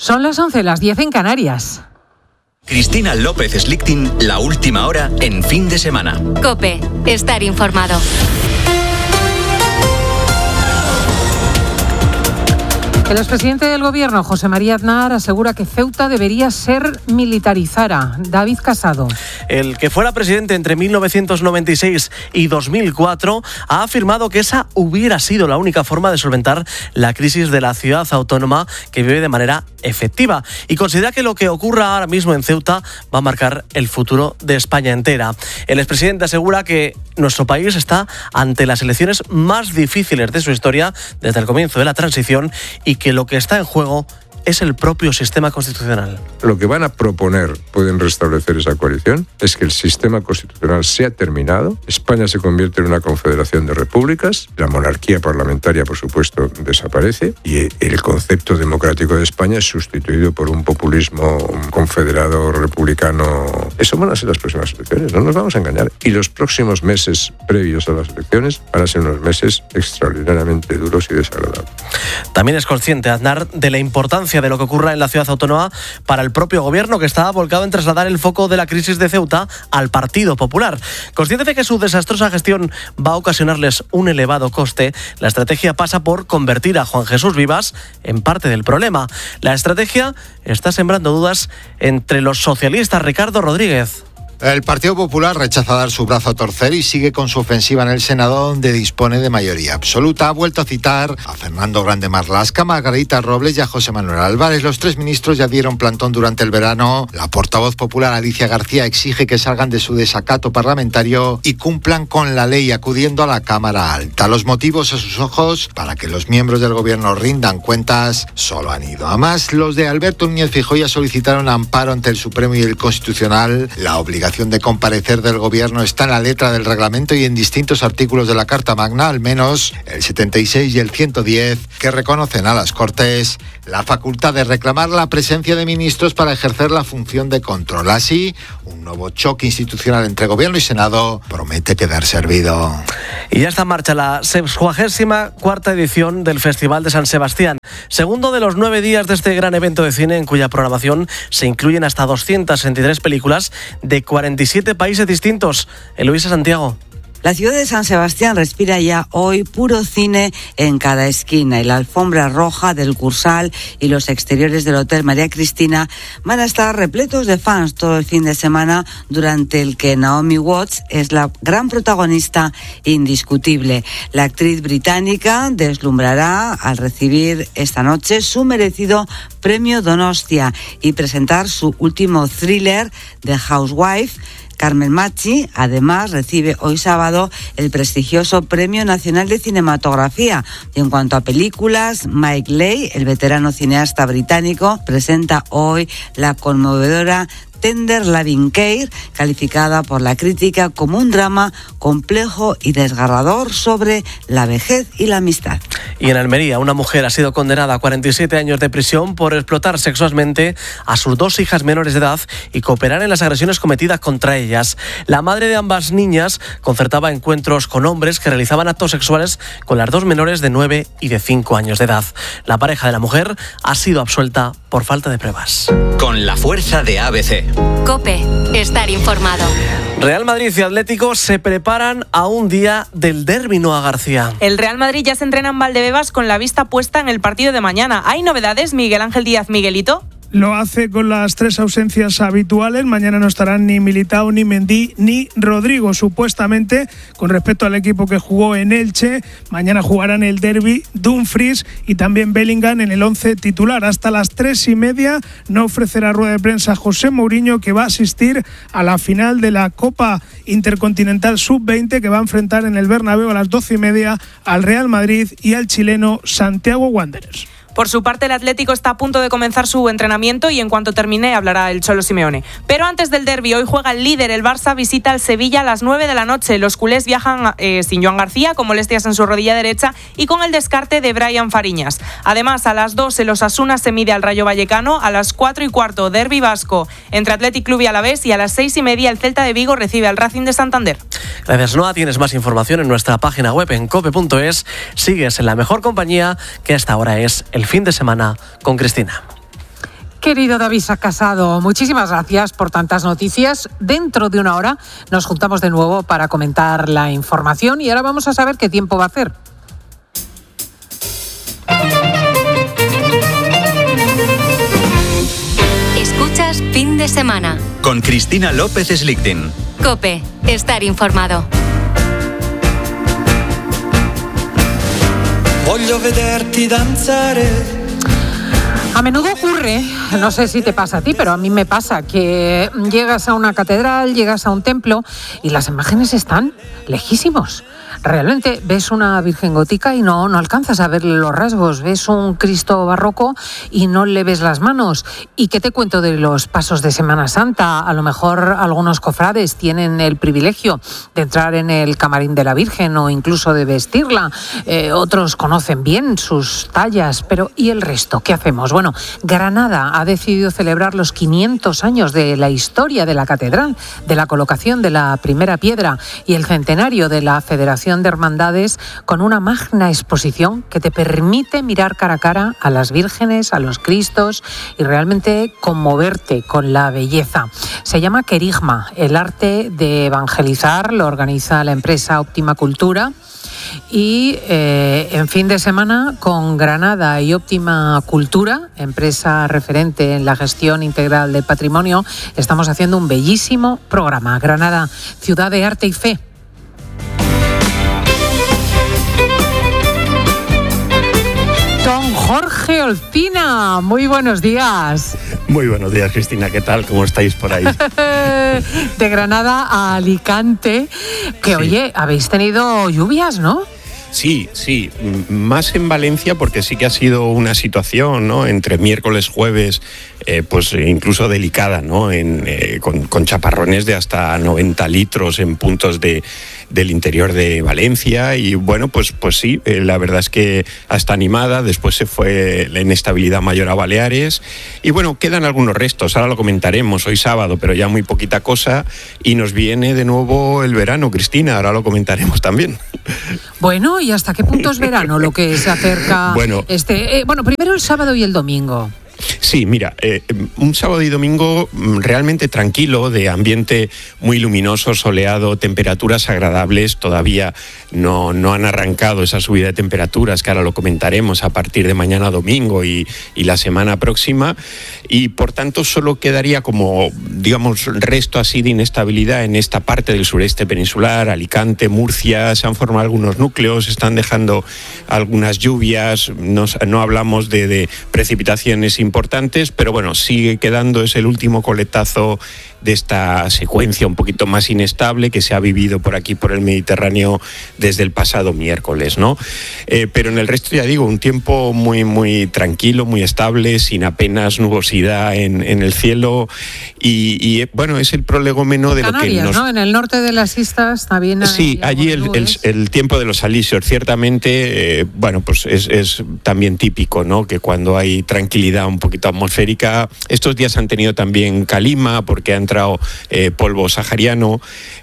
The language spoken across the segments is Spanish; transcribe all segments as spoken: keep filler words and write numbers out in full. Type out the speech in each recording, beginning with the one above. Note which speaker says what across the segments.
Speaker 1: Son las once, las diez en Canarias.
Speaker 2: Cristina López Slichting, la última hora en Fin de Semana.
Speaker 3: COPE, estar informado.
Speaker 1: El expresidente del Gobierno, José María Aznar, asegura que Ceuta debería ser militarizada. David Casado.
Speaker 4: El que fuera presidente entre mil novecientos noventa y seis y dos mil cuatro ha afirmado que esa hubiera sido la única forma de solventar la crisis de la ciudad autónoma que vive de manera efectiva y considera que lo que ocurra ahora mismo en Ceuta va a marcar el futuro de España entera. El expresidente asegura que nuestro país está ante las elecciones más difíciles de su historia desde el comienzo de la transición y que lo que está en juego es el propio sistema constitucional.
Speaker 5: Lo que van a proponer, pueden restablecer esa coalición, es que el sistema constitucional sea terminado, España se convierte en una confederación de repúblicas, la monarquía parlamentaria, por supuesto, desaparece y el concepto democrático de España es sustituido por un populismo confederado republicano. Eso van a ser las próximas elecciones, no nos vamos a engañar. Y los próximos meses previos a las elecciones van a ser unos meses extraordinariamente duros y desagradables.
Speaker 4: También es consciente Aznar de la importancia de lo que ocurra en la ciudad autónoma para el propio gobierno, que está volcado en trasladar el foco de la crisis de Ceuta al Partido Popular. Consciente de que su desastrosa gestión va a ocasionarles un elevado coste, la estrategia pasa por convertir a Juan Jesús Vivas en parte del problema. La estrategia está sembrando dudas entre los socialistas. Ricardo Rodríguez.
Speaker 6: El Partido Popular rechaza dar su brazo a torcer y sigue con su ofensiva en el Senado, donde dispone de mayoría absoluta. Ha vuelto a citar a Fernando Grande Marlaska, a Margarita Robles y a José Manuel Álvarez. Los tres ministros ya dieron plantón durante el verano. La portavoz popular Alicia García exige que salgan de su desacato parlamentario y cumplan con la ley, acudiendo a la Cámara Alta. Los motivos a sus ojos para que los miembros del gobierno rindan cuentas solo han ido a más. Los de Alberto Núñez Feijóo ya solicitaron amparo ante el Supremo y el Constitucional. La obligación de comparecer del gobierno está en la letra del reglamento y en distintos artículos de la Carta Magna, al menos el setenta y seis y el ciento diez, que reconocen a las Cortes la facultad de reclamar la presencia de ministros para ejercer la función de control. Así, un nuevo choque institucional entre gobierno y Senado promete quedar servido.
Speaker 4: Y ya está en marcha la sexagésima cuarta edición del Festival de San Sebastián, segundo de los nueve días de este gran evento de cine, en cuya programación se incluyen hasta doscientas sesenta y tres películas de cuarenta y siete países distintos. Eloísa Santiago.
Speaker 7: La ciudad de San Sebastián respira ya hoy puro cine en cada esquina, y la alfombra roja del Cursal y los exteriores del Hotel María Cristina van a estar repletos de fans todo el fin de semana, durante el que Naomi Watts es la gran protagonista indiscutible. La actriz británica deslumbrará al recibir esta noche su merecido premio Donostia y presentar su último thriller, The Housewife. Carmen Machi, además, recibe hoy sábado el prestigioso Premio Nacional de Cinematografía. Y en cuanto a películas, Mike Leigh, el veterano cineasta británico, presenta hoy la conmovedora Tender Loving Care, calificada por la crítica como un drama complejo y desgarrador sobre la vejez y la amistad.
Speaker 4: Y en Almería, una mujer ha sido condenada a cuarenta y siete años de prisión por explotar sexualmente a sus dos hijas menores de edad y cooperar en las agresiones cometidas contra ellas. La madre de ambas niñas concertaba encuentros con hombres que realizaban actos sexuales con las dos menores de nueve y de cinco años de edad. La pareja de la mujer ha sido absuelta por falta de pruebas.
Speaker 2: Con la fuerza de A B C.
Speaker 3: COPE, estar informado.
Speaker 4: Real Madrid y Atlético se preparan a un día del derbi Noa García.
Speaker 8: El Real Madrid ya se entrena en Valdebebas con la vista puesta en el partido de mañana. ¿Hay novedades, Miguel Ángel Díaz Miguelito?
Speaker 9: Lo hace con las tres ausencias habituales. Mañana no estarán ni Militao, ni Mendy, ni Rodrigo. Supuestamente, con respecto al equipo que jugó en Elche, mañana jugarán el derbi Dumfries y también Bellingham en el once titular. Hasta las tres y media no ofrecerá rueda de prensa José Mourinho, que va a asistir a la final de la Copa Intercontinental sub veinte, que va a enfrentar en el Bernabéu a las doce y media al Real Madrid y al chileno Santiago Wanderers.
Speaker 8: Por su parte, el Atlético está a punto de comenzar su entrenamiento y en cuanto termine hablará el Cholo Simeone. Pero antes del derbi, hoy juega el líder. El Barça visita al Sevilla a las nueve de la noche. Los culés viajan eh, sin Joan García, con molestias en su rodilla derecha, y con el descarte de Brian Fariñas. Además, a las dos el Osasuna se mide al Rayo Vallecano. A las cuatro y cuarto, derbi vasco entre Athletic Club y Alavés, y a las seis y media el Celta de Vigo recibe al Racing de Santander.
Speaker 4: Gracias, Noa. Tienes más información en nuestra página web en cope punto es. Sigues en la mejor compañía, que hasta ahora es el fin de semana con Cristina.
Speaker 1: Querido David Casado, muchísimas gracias por tantas noticias. Dentro de una hora nos juntamos de nuevo para comentar la información y ahora vamos a saber qué tiempo va a hacer.
Speaker 3: Escuchas Fin de Semana
Speaker 2: con Cristina López Slichting.
Speaker 3: COPE, estar informado.
Speaker 10: Voglio vederti danzare.
Speaker 1: A menudo ocurre, no sé si te pasa a ti, pero a mí me pasa, que llegas a una catedral, llegas a un templo y las imágenes están lejísimos. Realmente ves una Virgen gótica y no, no alcanzas a ver los rasgos. Ves un Cristo barroco y no le ves las manos. ¿Y qué te cuento de los pasos de Semana Santa? A lo mejor algunos cofrades tienen el privilegio de entrar en el camarín de la Virgen o incluso de vestirla. Eh, otros conocen bien sus tallas, pero ¿y el resto? ¿Qué hacemos? Bueno, Granada ha decidido celebrar los quinientos años de la historia de la catedral, de la colocación de la primera piedra y el centenario de la Federación de Hermandades, con una magna exposición que te permite mirar cara a cara a las vírgenes, a los cristos y realmente conmoverte con la belleza. Se llama Querigma, el arte de evangelizar, lo organiza la empresa Óptima Cultura. Y eh, en fin de semana, con Granada y Óptima Cultura, empresa referente en la gestión integral del patrimonio, estamos haciendo un bellísimo programa. Granada, ciudad de arte y fe. Don Jorge Olcina, muy buenos días.
Speaker 11: Muy buenos días, Cristina, ¿qué tal? ¿Cómo estáis por ahí?
Speaker 1: De Granada a Alicante, que sí. Oye, habéis tenido lluvias, ¿no?
Speaker 11: Sí, sí, más en Valencia porque sí que ha sido una situación, ¿no? Entre miércoles, jueves, eh, pues incluso delicada, ¿no? En, eh, con, con chaparrones de hasta noventa litros en puntos de, del interior de Valencia y bueno, pues, pues sí, eh, la verdad es que hasta animada, después se fue la inestabilidad mayor a Baleares y bueno, quedan algunos restos, ahora lo comentaremos, hoy sábado, pero ya muy poquita cosa y nos viene de nuevo el verano, Cristina, ahora lo comentaremos también.
Speaker 1: Bueno, ¿y hasta qué punto es verano lo que se acerca?
Speaker 11: Bueno,
Speaker 1: este, eh, bueno, primero el sábado y el domingo.
Speaker 11: Sí, mira, eh, un sábado y domingo realmente tranquilo, de ambiente muy luminoso, soleado, temperaturas agradables, todavía no, no han arrancado esa subida de temperaturas, que ahora lo comentaremos a partir de mañana domingo y, y la semana próxima, y por tanto solo quedaría como, digamos, resto así de inestabilidad en esta parte del sureste peninsular, Alicante, Murcia, se han formado algunos núcleos, están dejando algunas lluvias, no, no hablamos de, de precipitaciones importantes, pero bueno, sigue quedando, es el último coletazo de esta secuencia un poquito más inestable que se ha vivido por aquí, por el Mediterráneo, desde el pasado miércoles, ¿no? Eh, pero en el resto, ya digo, un tiempo muy, muy tranquilo, muy estable, sin apenas nubosidad en, en el cielo y, y, bueno, es el prolegómeno de
Speaker 1: Canarias,
Speaker 11: lo que nos...
Speaker 1: ¿no? En el norte de las islas también hay...
Speaker 11: Sí, allí el, el, el tiempo de los alisios, ciertamente, eh, bueno, pues es, es también típico, ¿no? Que cuando hay tranquilidad un poquito atmosférica, estos días han tenido también calima, porque ha entrado eh, polvo sahariano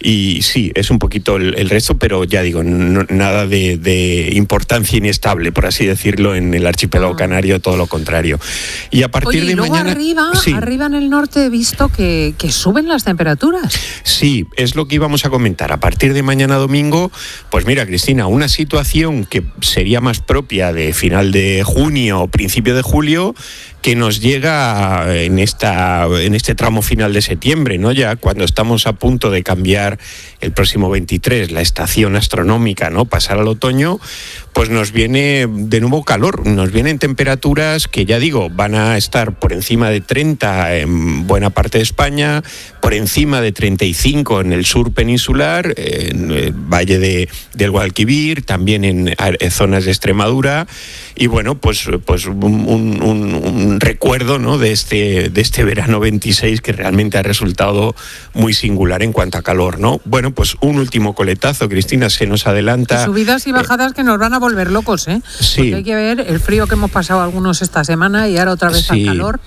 Speaker 11: y sí, es un poquito el, el resto, pero ya digo, no, nada de, de importancia inestable, por así decirlo, en el archipiélago canario, todo lo contrario. Y a partir
Speaker 1: Oye,
Speaker 11: de
Speaker 1: y luego
Speaker 11: mañana...
Speaker 1: arriba,
Speaker 11: sí.
Speaker 1: arriba en el norte he visto que, que suben las temperaturas.
Speaker 11: Sí, es lo que íbamos a comentar. A partir de mañana domingo, pues mira, Cristina, una situación que sería más propia de final de junio o principio de julio, que nos llega en esta en este tramo final de septiembre, ¿no? Ya cuando estamos a punto de cambiar el próximo veintitrés la estación astronómica, ¿no? Pasar al otoño, pues nos viene de nuevo calor, nos vienen temperaturas que, ya digo, van a estar por encima de treinta en buena parte de España, por encima de treinta y cinco en el sur peninsular, en el valle de, del Guadalquivir, también en, en zonas de Extremadura, y bueno, pues, pues un, un, un, un recuerdo, ¿no? de este, de este verano veintiséis, que realmente ha resultado muy singular en cuanto a calor, ¿no? Bueno, pues un último coletazo, Cristina, se nos adelanta.
Speaker 1: Y subidas y bajadas eh, que nos van a volver locos, ¿eh?
Speaker 11: Sí.
Speaker 1: Porque hay que ver el frío que hemos pasado algunos esta semana y ahora otra vez
Speaker 11: sí.
Speaker 1: al calor.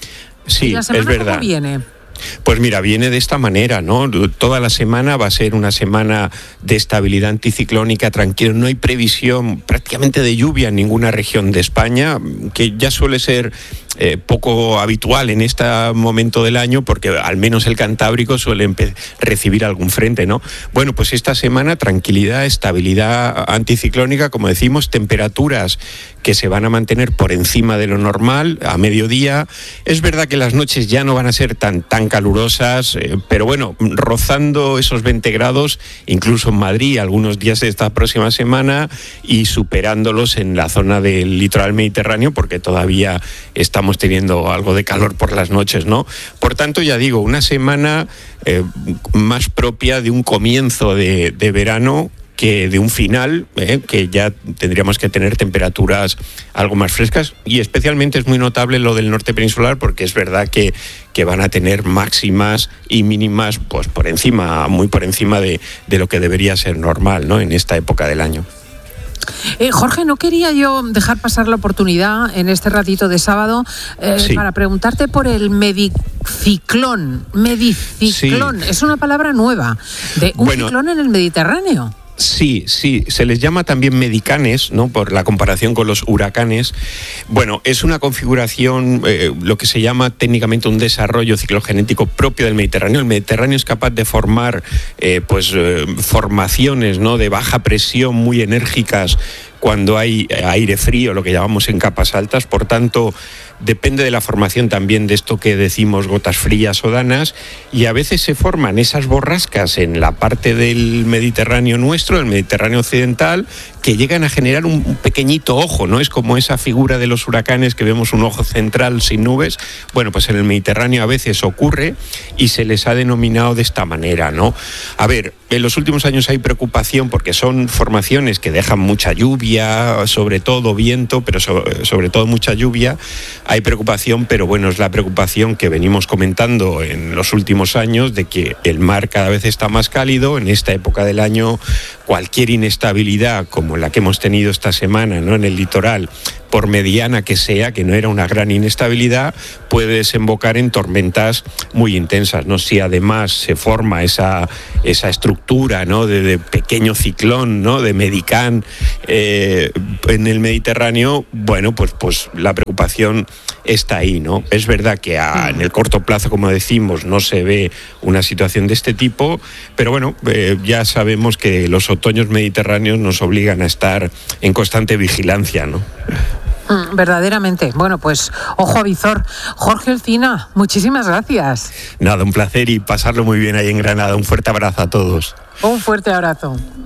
Speaker 11: Sí,
Speaker 1: ¿Y la semana
Speaker 11: es verdad.
Speaker 1: cómo viene?
Speaker 11: Pues mira, viene de esta manera, ¿no? Toda la semana va a ser una semana de estabilidad anticiclónica, tranquilo, no hay previsión prácticamente de lluvia en ninguna región de España, que ya suele ser eh, poco habitual en este momento del año, porque al menos el Cantábrico suele recibir algún frente, ¿no? Bueno, pues esta semana tranquilidad, estabilidad anticiclónica, como decimos, temperaturas que se van a mantener por encima de lo normal a mediodía. Es verdad que las noches ya no van a ser tan, tan calurosas, eh, pero bueno, rozando esos veinte grados, incluso en Madrid, algunos días de esta próxima semana, y superándolos en la zona del litoral mediterráneo, porque todavía estamos teniendo algo de calor por las noches, ¿no? Por tanto, ya digo, una semana eh, más propia de un comienzo de, de verano que de un final, eh, que ya tendríamos que tener temperaturas algo más frescas, y especialmente es muy notable lo del norte peninsular, porque es verdad que, que van a tener máximas y mínimas pues por encima, muy por encima de, de lo que debería ser normal, ¿no?, en esta época del año.
Speaker 1: Eh, Jorge, no quería yo dejar pasar la oportunidad en este ratito de sábado eh, sí. para preguntarte por el mediciclón. Mediciclón, sí. Es una palabra nueva, de un bueno, ciclón en el Mediterráneo.
Speaker 11: Sí, sí, se les llama también medicanes, ¿no?, por la comparación con los huracanes. Bueno, es una configuración, eh, lo que se llama técnicamente un desarrollo ciclogenético propio del Mediterráneo. El Mediterráneo es capaz de formar eh, pues, eh, formaciones, ¿no?, de baja presión muy enérgicas cuando hay aire frío, lo que llamamos en capas altas. Por tanto, depende de la formación también de esto que decimos gotas frías o danas, y a veces se forman esas borrascas en la parte del Mediterráneo nuestro, el Mediterráneo occidental, que llegan a generar un, un pequeñito ojo, ¿no? Es como esa figura de los huracanes que vemos un ojo central sin nubes. Bueno, pues en el Mediterráneo a veces ocurre y se les ha denominado de esta manera, ¿no? A ver, en los últimos años hay preocupación porque son formaciones que dejan mucha lluvia, sobre todo viento, pero sobre, sobre todo mucha lluvia. Hay preocupación, pero bueno, es la preocupación que venimos comentando en los últimos años, de que el mar cada vez está más cálido. En esta época del año, cualquier inestabilidad como la que hemos tenido esta semana, ¿no?, en el litoral, por mediana que sea, que no era una gran inestabilidad, puede desembocar en tormentas muy intensas, ¿no? Si además se forma esa, esa estructura, ¿no?, de, de pequeño ciclón, ¿no?, de medicán eh, en el Mediterráneo, bueno, pues, pues la preocupación está ahí, ¿no? Es verdad que a, en el corto plazo, como decimos, no se ve una situación de este tipo, pero bueno, eh, ya sabemos que los otoños mediterráneos nos obligan a estar en constante vigilancia, ¿no?
Speaker 1: Mm, verdaderamente. Bueno, pues ojo a visor. Jorge Olcina, muchísimas gracias.
Speaker 11: Nada, un placer y pasarlo muy bien ahí en Granada. Un fuerte abrazo a todos.
Speaker 1: Un fuerte abrazo.